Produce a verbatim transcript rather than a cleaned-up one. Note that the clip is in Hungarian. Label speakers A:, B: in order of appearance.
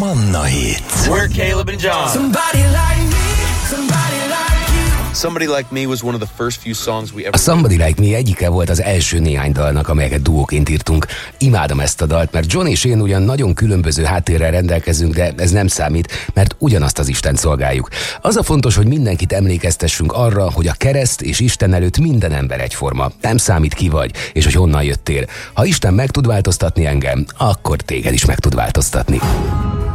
A: Manna Hit.
B: We're Caleb and John.
C: Somebody like me, somebody like you.
B: Somebody Like Me was one of the first few songs we ever...
D: A Somebody Like Me egyike volt az első néhány dalnak, amelyeket duóként írtunk. Imádom ezt a dalt, mert John és én ugyan nagyon különböző háttérrel rendelkezünk, de ez nem számít, mert ugyanazt az Istent szolgáljuk. Az a fontos, hogy mindenkit emlékeztessünk arra, hogy a kereszt és Isten előtt minden ember egyforma. Nem számít ki vagy, és hogy honnan jöttél. Ha Isten meg tud változtatni engem, akkor téged is meg tud változtatni.